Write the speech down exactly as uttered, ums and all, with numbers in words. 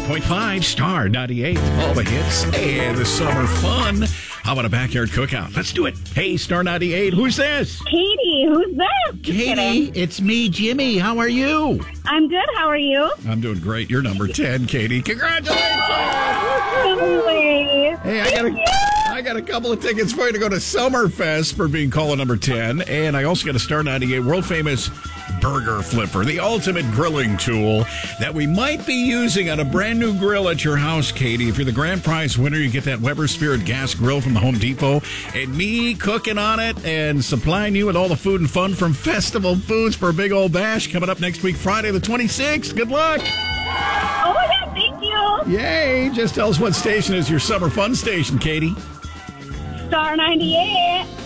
point five, Star ninety-eight. All the hits and the summer fun. How about a backyard cookout? Let's do it. Hey, Star ninety-eight, who's this? Katie, who's this? Just Katie, kidding. it's me, Jimmy. How are you? I'm good. How are you? I'm doing great. You're number ten, Katie. Congratulations! Really? Hey, I got a, I got a couple of tickets for you to go to Summerfest for being caller number ten. And I also got a Star ninety-eight world-famous burger flipper, the ultimate grilling tool that we might be using on a brand new grill at your house, Katie. If you're the grand prize winner, you get that Weber Spirit gas grill from the Home Depot. And me cooking on it and supplying you with all the food and fun from Festival Foods for a big old bash coming up next week, Friday the twenty-sixth. Good luck! Oh my God, thank you. Yay! Just tell us what station is your summer fun station, Katie. Star ninety-eight.